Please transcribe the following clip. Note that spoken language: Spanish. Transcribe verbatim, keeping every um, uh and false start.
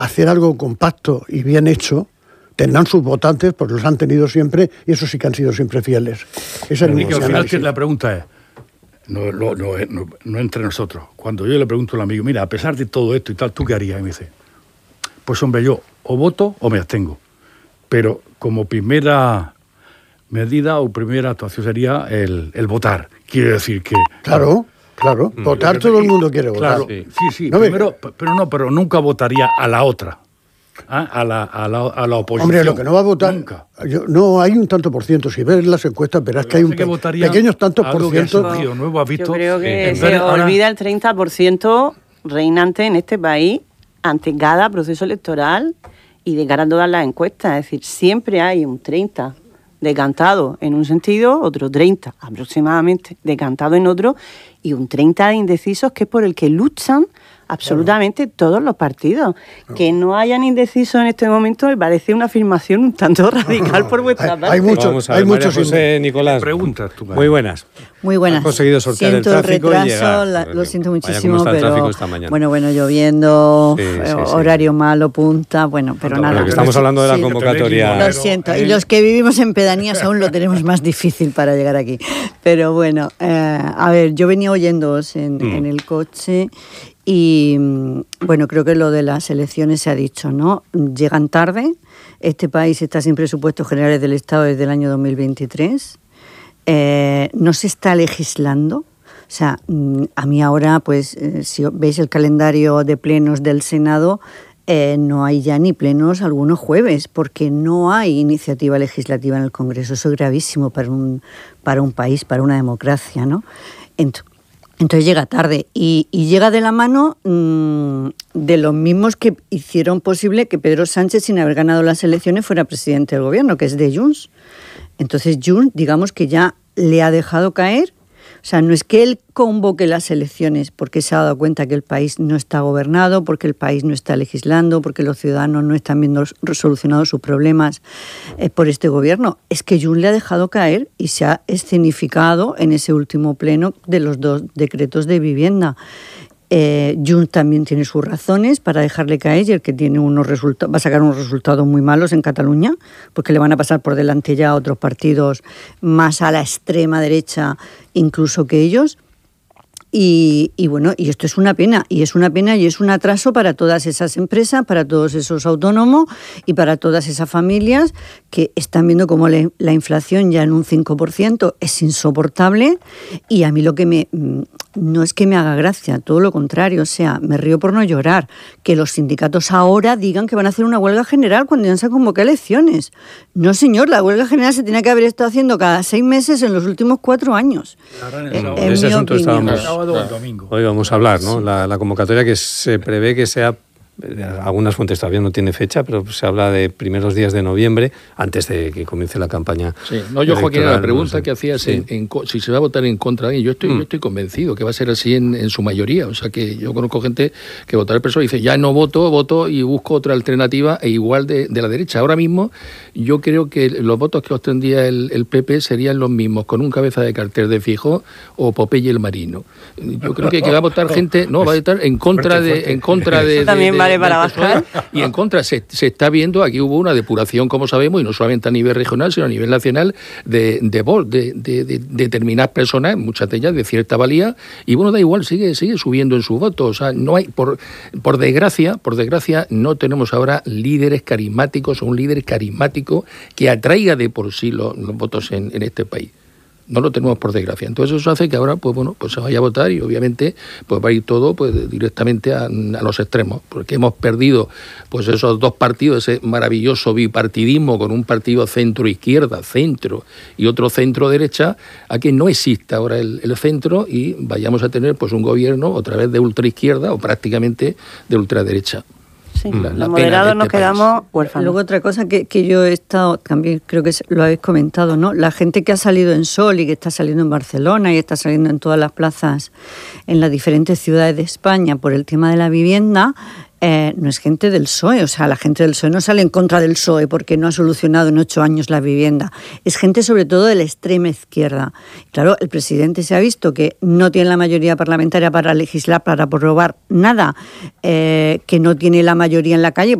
hacer algo compacto y bien hecho, tendrán sus votantes, pues los han tenido siempre, y esos sí que han sido siempre fieles. Esa Pero, es mi al final análisis. la pregunta es, no, no, no, no, no entre nosotros, cuando yo le pregunto al amigo, mira, a pesar de todo esto y tal, ¿tú qué harías? Y me dice, pues hombre, yo o voto o me abstengo. Pero como primera medida o primera actuación sería el, el votar. Quiere decir que... Claro, claro, mm. votar todo el mundo quiere votar. Claro, sí, sí, sí ¿no primero, me... pero no, pero nunca votaría a la otra. ¿Ah? A, la, a, la, a la oposición. Hombre, lo que no va a votar... Nunca. Yo, no, hay un tanto por ciento. Si ves las encuestas, verás que hay un pe pequeños tantos por ciento. Surgido, nuevo ha visto, yo creo que eh, se ahora... olvida el treinta por ciento reinante en este país ante cada proceso electoral y de cara a todas las encuestas. Es decir, siempre hay un treinta decantado en un sentido, otro treinta aproximadamente decantado en otro, y un treinta de indecisos que es por el que luchan absolutamente claro. todos los partidos. Claro. Que no hayan indecisos en este momento me parece una afirmación un tanto radical por vuestra hay, parte. Hay muchos, hay muchos. José Nicolás. Preguntas tú, muy buenas. Muy buenas. Has conseguido sortear siento el tráfico retraso, y llegar. La, lo siento muchísimo, Vaya, pero esta mañana. bueno, bueno, lloviendo, sí, sí, sí. horario malo, punta, bueno, pero no, nada. Pero que estamos hablando de la sí, convocatoria. Lo siento, y los que vivimos en pedanías aún lo tenemos más difícil para llegar aquí. Pero bueno, eh, a ver, yo venía oyéndoos en, mm. en el coche. Y bueno, creo que lo de las elecciones se ha dicho, ¿no? Llegan tarde, este país está sin presupuestos generales del Estado desde el año dos mil veintitrés, eh, no se está legislando, o sea, a mí ahora, pues, eh, si veis el calendario de plenos del Senado, eh, no hay ya ni plenos algunos jueves, porque no hay iniciativa legislativa en el Congreso. Eso es gravísimo para un, para un país, para una democracia, ¿no? Entonces, Entonces llega tarde y, y llega de la mano mmm, de los mismos que hicieron posible que Pedro Sánchez, sin haber ganado las elecciones, fuera presidente del gobierno, que es de Junts. Entonces Junts, digamos que ya le ha dejado caer. O sea, no es que él convoque las elecciones porque se ha dado cuenta que el país no está gobernado, porque el país no está legislando, porque los ciudadanos no están viendo resolucionados sus problemas eh, por este gobierno. Es que Junts le ha dejado caer y se ha escenificado en ese último pleno de los dos decretos de vivienda. Eh, Junts también tiene sus razones para dejarle caer y el que tiene unos resultados va a sacar unos resultados muy malos en Cataluña porque le van a pasar por delante ya a otros partidos más a la extrema derecha incluso que ellos. Y, y bueno, y esto es una pena, y es una pena y es un atraso para todas esas empresas, para todos esos autónomos y para todas esas familias que están viendo cómo le, la inflación ya en un cinco por ciento es insoportable. Y a mí lo que me... no es que me haga gracia, todo lo contrario, o sea, me río por no llorar, que los sindicatos ahora digan que van a hacer una huelga general cuando ya se han convocado elecciones. No, señor, la huelga general se tenía que haber estado haciendo cada seis meses en los últimos cuatro años. En, en, en ese mi asunto opinión. estábamos, hoy vamos a hablar, ¿no? La, la convocatoria que se prevé que sea, algunas fuentes todavía no tiene fecha, pero se habla de primeros días de noviembre, antes de que comience la campaña. Sí, no, yo, Joaquín, la pregunta no sé. que hacías, sí. en, en, si se va a votar en contra de alguien, yo estoy, mm. yo estoy convencido que va a ser así en, en su mayoría. O sea, que yo conozco gente que votará el P S O E y dice, ya no voto, voto y busco otra alternativa e igual de, de la derecha. Ahora mismo, yo creo que los votos que obtendría el, el P P serían los mismos, con un cabeza de cartel de Fijó o Popeye el Marino. Yo creo que, que va a votar gente, no, va a votar en contra fuerte, de... Fuerte. En contra de, de también de, vale de, para bajar. Y en contra, se, se está viendo, aquí hubo una depuración, como sabemos, y no solamente a nivel regional, sino a nivel nacional, de, de, de, de, de determinadas personas, muchas de ellas de cierta valía, y bueno, da igual, sigue, sigue subiendo en su voto. O sea, no hay, por, por desgracia, por desgracia, no tenemos ahora líderes carismáticos o un líder carismático que atraiga de por sí los, los votos en, en este país. No lo tenemos, por desgracia. Entonces eso hace que ahora, pues bueno, pues se vaya a votar y obviamente pues va a ir todo pues directamente a, a los extremos, porque hemos perdido pues esos dos partidos, ese maravilloso bipartidismo con un partido centro-izquierda, centro y otro centro-derecha, a que no exista ahora el, el centro y vayamos a tener pues un gobierno otra vez de ultraizquierda o prácticamente de ultraderecha. Sí, la, los moderados nos quedamos huérfanos. Luego otra cosa que, que yo he estado, también creo que lo habéis comentado, ¿no? La gente que ha salido en Sol y que está saliendo en Barcelona y está saliendo en todas las plazas en las diferentes ciudades de España por el tema de la vivienda, eh, no es gente del P S O E, o sea, la gente del P S O E no sale en contra del P S O E porque no ha solucionado en ocho años la vivienda. Es gente sobre todo de la extrema izquierda. Claro, el presidente se ha visto que no tiene la mayoría parlamentaria para legislar, para aprobar nada, eh, que no tiene la mayoría en la calle.